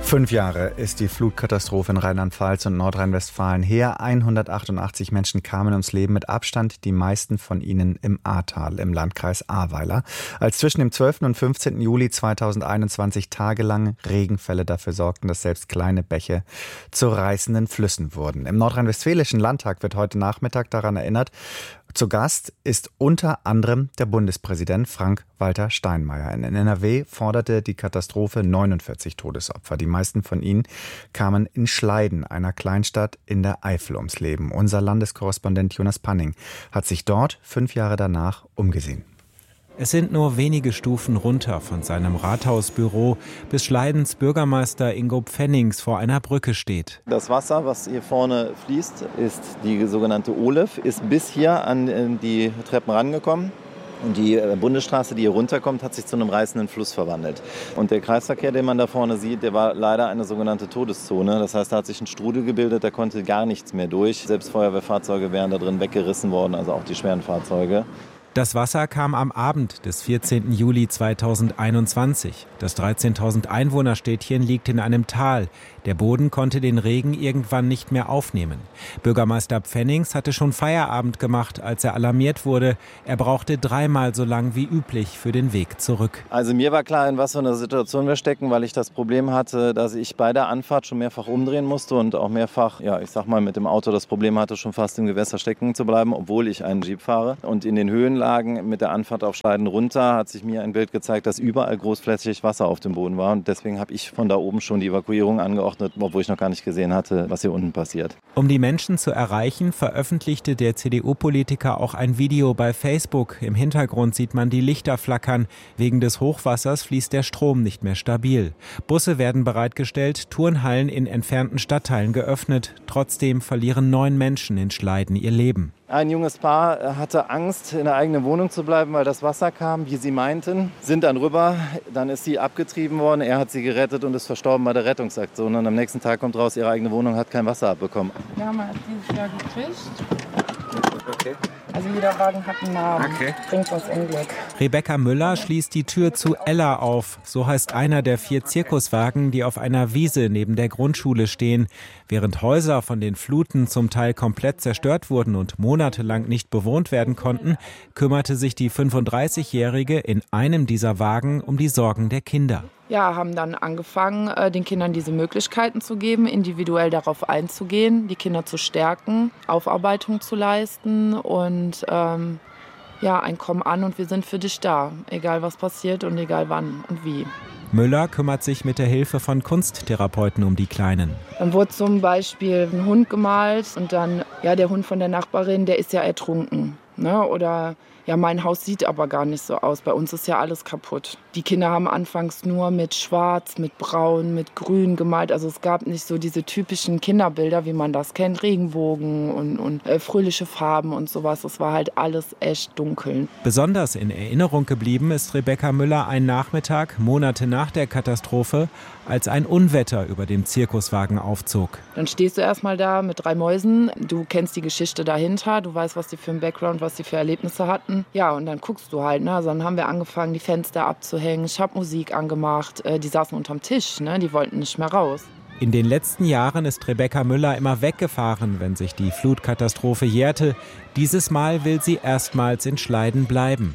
5 Jahre ist die Flutkatastrophe in Rheinland-Pfalz und Nordrhein-Westfalen her. 188 Menschen kamen ums Leben, mit Abstand die meisten von ihnen im Ahrtal im Landkreis Ahrweiler. Als zwischen dem 12. und 15. Juli 2021 tagelang Regenfälle dafür sorgten, dass selbst kleine Bäche zu reißenden Flüssen wurden. Im Nordrhein-Westfälischen Landtag wird heute Nachmittag daran erinnert. Zu Gast ist unter anderem der Bundespräsident Frank-Walter Steinmeier. In NRW forderte die Katastrophe 49 Todesopfer. Die meisten von ihnen kamen in Schleiden, einer Kleinstadt in der Eifel, ums Leben. Unser Landeskorrespondent Jonas Panning hat sich dort 5 Jahre danach umgesehen. Es sind nur wenige Stufen runter von seinem Rathausbüro, bis Schleidens Bürgermeister Ingo Pfennings vor einer Brücke steht. Das Wasser, was hier vorne fließt, ist die sogenannte Olef, ist bis hier an die Treppen rangekommen. Und die Bundesstraße, die hier runterkommt, hat sich zu einem reißenden Fluss verwandelt. Und der Kreisverkehr, den man da vorne sieht, der war leider eine sogenannte Todeszone. Das heißt, da hat sich ein Strudel gebildet, da konnte gar nichts mehr durch. Selbst Feuerwehrfahrzeuge wären da drin weggerissen worden, also auch die schweren Fahrzeuge. Das Wasser kam am Abend des 14. Juli 2021. Das 13.000 Einwohnerstädtchen liegt in einem Tal. Der Boden konnte den Regen irgendwann nicht mehr aufnehmen. Bürgermeister Pfennings hatte schon Feierabend gemacht, als er alarmiert wurde. Er brauchte 3-mal so lang wie üblich für den Weg zurück. Also mir war klar, in was für einer Situation wir stecken, weil ich das Problem hatte, dass ich bei der Anfahrt schon mehrfach umdrehen musste und auch mehrfach, mit dem Auto das Problem hatte, schon fast im Gewässer stecken zu bleiben, obwohl ich einen Jeep fahre. Und in den Höhenlagen mit der Anfahrt auf Schleiden runter hat sich mir ein Bild gezeigt, dass überall großflächig Wasser auf dem Boden war. Und deswegen habe ich von da oben schon die Evakuierung angeordnet, obwohl ich noch gar nicht gesehen hatte, was hier unten passiert. Um die Menschen zu erreichen, veröffentlichte der CDU-Politiker auch ein Video bei Facebook. Im Hintergrund sieht man die Lichter flackern. Wegen des Hochwassers fließt der Strom nicht mehr stabil. Busse werden bereitgestellt, Turnhallen in entfernten Stadtteilen geöffnet. Trotzdem verlieren 9 Menschen in Schleiden ihr Leben. Ein junges Paar hatte Angst, in der eigenen Wohnung zu bleiben, weil das Wasser kam, wie sie meinten. Sind dann rüber, dann ist sie abgetrieben worden. Er hat sie gerettet und ist verstorben bei der Rettungsaktion. Und am nächsten Tag kommt raus, ihre eigene Wohnung hat kein Wasser abbekommen. Wir haben dieses Jahr gekriegt. Okay. Also jeder Wagen hat einen Namen. Okay. Bringt uns Unglück. Rebecca Müller schließt die Tür zu Ella auf. So heißt einer der 4 Zirkuswagen, die auf einer Wiese neben der Grundschule stehen. Während Häuser von den Fluten zum Teil komplett zerstört wurden und monatelang nicht bewohnt werden konnten, kümmerte sich die 35-Jährige in einem dieser Wagen um die Sorgen der Kinder. Ja, haben dann angefangen, den Kindern diese Möglichkeiten zu geben, individuell darauf einzugehen, die Kinder zu stärken, Aufarbeitung zu leisten und ein Komm an und wir sind für dich da, egal was passiert und egal wann und wie. Müller kümmert sich mit der Hilfe von Kunsttherapeuten um die Kleinen. Dann wurde zum Beispiel ein Hund gemalt und dann, der Hund von der Nachbarin, der ist ja ertrunken. Ne? Oder mein Haus sieht aber gar nicht so aus. Bei uns ist ja alles kaputt. Die Kinder haben anfangs nur mit Schwarz, mit Braun, mit Grün gemalt. Also es gab nicht so diese typischen Kinderbilder, wie man das kennt. Regenbogen und fröhliche Farben und sowas. Es war halt alles echt dunkel. Besonders in Erinnerung geblieben ist Rebecca Müller ein Nachmittag, Monate nach der Katastrophe, als ein Unwetter über dem Zirkuswagen aufzog. Dann stehst du erstmal da mit 3 Mäusen. Du kennst die Geschichte dahinter. Du weißt, was die für einen Background, was die für Erlebnisse hatten. Ja, und dann guckst du halt. Ne? Also dann haben wir angefangen, die Fenster abzuhängen. Ich habe Musik angemacht. Die saßen unterm Tisch. Ne? Die wollten nicht mehr raus. In den letzten Jahren ist Rebecca Müller immer weggefahren, wenn sich die Flutkatastrophe jährte. Dieses Mal will sie erstmals in Schleiden bleiben.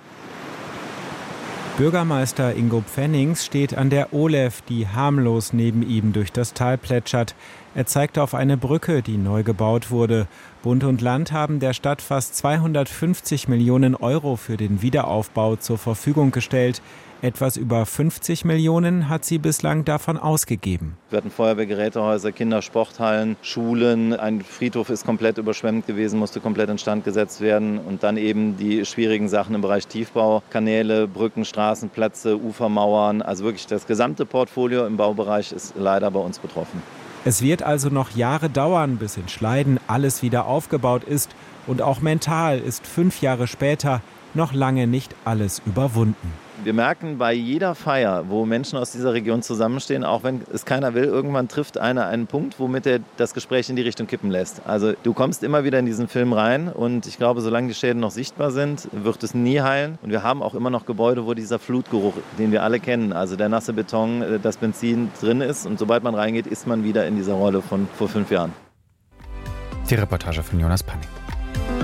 Bürgermeister Ingo Pfennings steht an der Olef, die harmlos neben ihm durch das Tal plätschert. Er zeigt auf eine Brücke, die neu gebaut wurde. Bund und Land haben der Stadt fast 250 Millionen Euro für den Wiederaufbau zur Verfügung gestellt. Etwas über 50 Millionen hat sie bislang davon ausgegeben. Wir hatten Feuerwehrgerätehäuser, Kindersporthallen, Schulen. Ein Friedhof ist komplett überschwemmt gewesen, musste komplett instand gesetzt werden. Und dann eben die schwierigen Sachen im Bereich Tiefbau, Kanäle, Brücken, Straßenplätze, Ufermauern. Also wirklich das gesamte Portfolio im Baubereich ist leider bei uns betroffen. Es wird also noch Jahre dauern, bis in Schleiden alles wieder aufgebaut ist. Und auch mental ist 5 Jahre später noch lange nicht alles überwunden. Wir merken bei jeder Feier, wo Menschen aus dieser Region zusammenstehen, auch wenn es keiner will, irgendwann trifft einer einen Punkt, womit er das Gespräch in die Richtung kippen lässt. Also du kommst immer wieder in diesen Film rein und ich glaube, solange die Schäden noch sichtbar sind, wird es nie heilen. Und wir haben auch immer noch Gebäude, wo dieser Flutgeruch, den wir alle kennen, also der nasse Beton, das Benzin drin ist. Und sobald man reingeht, ist man wieder in dieser Rolle von vor 5 Jahren. Die Reportage von Jonas Panning.